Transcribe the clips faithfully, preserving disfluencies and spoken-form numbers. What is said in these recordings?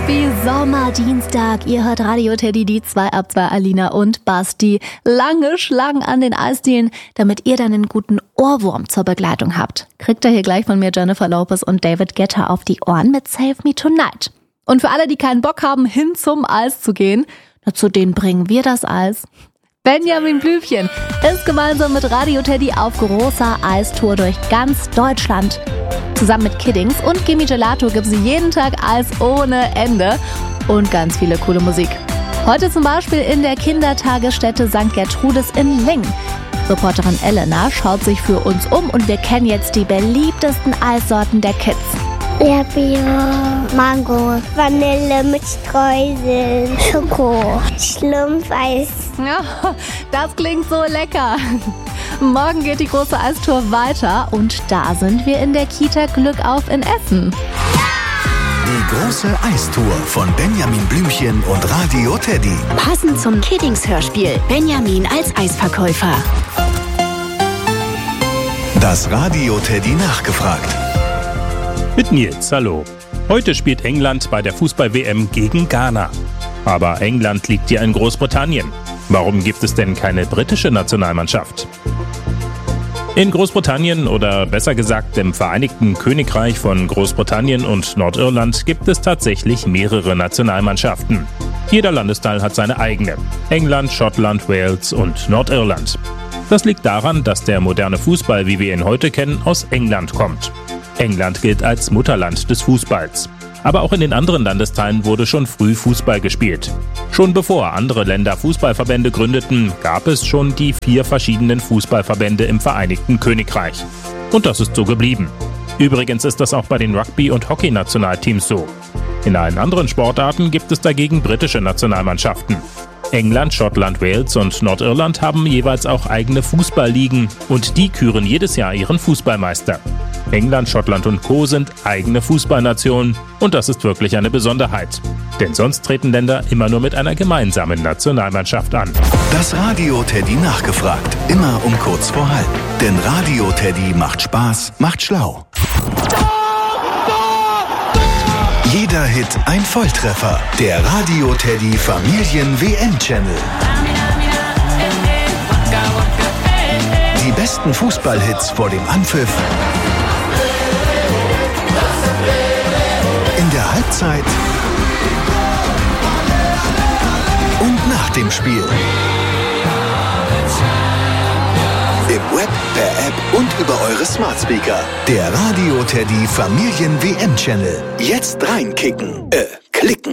Happy Sommerdienstag. Ihr hört Radio Teddy, die zwei ab zwei, Alina und Basti. Lange Schlangen an den Eisdielen, damit ihr dann einen guten Ohrwurm zur Begleitung habt. Kriegt ihr hier gleich von mir Jennifer Lopez und David Guetta auf die Ohren mit Save Me Tonight. Und für alle, die keinen Bock haben, hin zum Eis zu gehen, na, zu denen bringen wir das Eis. Benjamin Blümchen ist gemeinsam mit Radio Teddy auf großer Eistour durch ganz Deutschland. Zusammen mit Kiddings und Gimme Gelato gibt es jeden Tag Eis ohne Ende und ganz viele coole Musik. Heute zum Beispiel in der Kindertagesstätte Sankt Gertrudis in Lingen. Reporterin Elena schaut sich für uns um und wir kennen jetzt die beliebtesten Eissorten der Kids. Erdbeere, Mango, Vanille mit Streuseln, Schoko, Schlumpfeis. Ja, das klingt so lecker. Morgen geht die große Eistour weiter und da sind wir in der Kita Glück auf in Essen. Die große Eistour von Benjamin Blümchen und Radio Teddy. Passend zum Kiddings-Hörspiel Benjamin als Eisverkäufer. Das Radio Teddy nachgefragt. Mit Nils, hallo. Heute spielt England bei der Fußball-W M gegen Ghana. Aber England liegt ja in Großbritannien. Warum gibt es denn keine britische Nationalmannschaft? In Großbritannien oder besser gesagt im Vereinigten Königreich von Großbritannien und Nordirland gibt es tatsächlich mehrere Nationalmannschaften. Jeder Landesteil hat seine eigene. England, Schottland, Wales und Nordirland. Das liegt daran, dass der moderne Fußball, wie wir ihn heute kennen, aus England kommt. England gilt als Mutterland des Fußballs. Aber auch in den anderen Landesteilen wurde schon früh Fußball gespielt. Schon bevor andere Länder Fußballverbände gründeten, gab es schon die vier verschiedenen Fußballverbände im Vereinigten Königreich. Und das ist so geblieben. Übrigens ist das auch bei den Rugby- und Hockey-Nationalteams so. In allen anderen Sportarten gibt es dagegen britische Nationalmannschaften. England, Schottland, Wales und Nordirland haben jeweils auch eigene Fußballligen und die küren jedes Jahr ihren Fußballmeister. England, Schottland und Co. sind eigene Fußballnationen und das ist wirklich eine Besonderheit. Denn sonst treten Länder immer nur mit einer gemeinsamen Nationalmannschaft an. Das Radio Teddy nachgefragt, immer um kurz vor halb. Denn Radio Teddy macht Spaß, macht schlau. Jeder Hit ein Volltreffer. Der Radio Teddy Familien-W M-Channel. Die besten Fußballhits vor dem Anpfiff. In der Halbzeit. Und nach dem Spiel. Im Web, per App und über eure Smart Speaker. Der Radio Teddy Familien-W M-Channel. Jetzt reinkicken. Äh, klicken.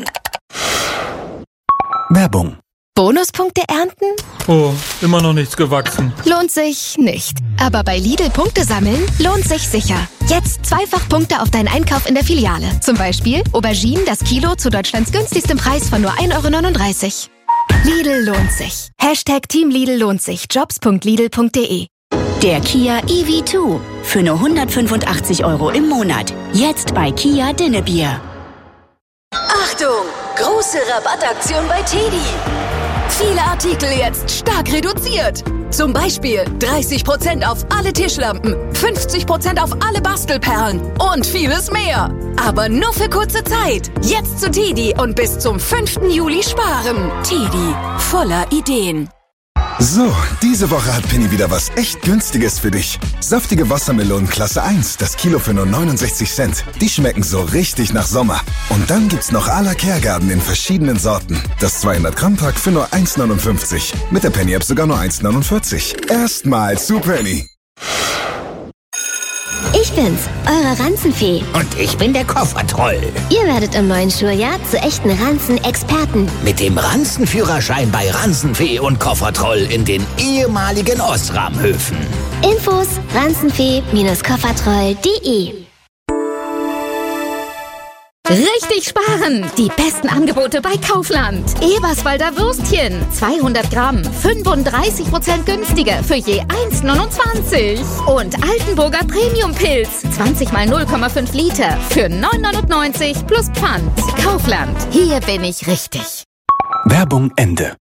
Werbung. Bonuspunkte ernten? Oh, immer noch nichts gewachsen. Lohnt sich nicht. Aber bei Lidl Punkte sammeln lohnt sich sicher. Jetzt zweifach Punkte auf deinen Einkauf in der Filiale. Zum Beispiel Auberginen das Kilo zu Deutschlands günstigstem Preis von nur ein Euro neununddreißig. Lidl lohnt sich. Hashtag Team Lidl lohnt sich. jobs punkt lidl punkt de. Der Kia E V zwei für nur hundertfünfundachtzig Euro im Monat. Jetzt bei Kia Dinnebier. Achtung! Große Rabattaktion bei Teddy. Viele Artikel jetzt stark reduziert. Zum Beispiel dreißig Prozent auf alle Tischlampen, fünfzig Prozent auf alle Bastelperlen und vieles mehr. Aber nur für kurze Zeit. Jetzt zu Teddy und bis zum fünften Juli sparen. Teddy, voller Ideen. So, diese Woche hat Penny wieder was echt Günstiges für dich. Saftige Wassermelonen Klasse eins, das Kilo für nur neunundsechzig Cent. Die schmecken so richtig nach Sommer. Und dann gibt's noch à la Kehrgarten in verschiedenen Sorten. Das zweihundert Gramm Pack für nur eins neunundfünfzig. Mit der Penny App sogar nur eins neunundvierzig. Erstmal zu Penny. Ich bin's, eure Ranzenfee. Und ich bin der Koffertroll. Ihr werdet im neuen Schuljahr zu echten Ranzen-Experten. Mit dem Ranzenführerschein bei Ranzenfee und Koffertroll in den ehemaligen Osram-Höfen. Infos ranzenfee Bindestrich koffertroll punkt de. Richtig sparen! Die besten Angebote bei Kaufland. Eberswalder Würstchen. zweihundert Gramm. fünfunddreißig Prozent günstiger für je eins neunundzwanzig. Und Altenburger Premium-Pilz. zwanzig mal null Komma fünf Liter für neun neunundneunzig plus Pfand. Kaufland. Hier bin ich richtig. Werbung Ende.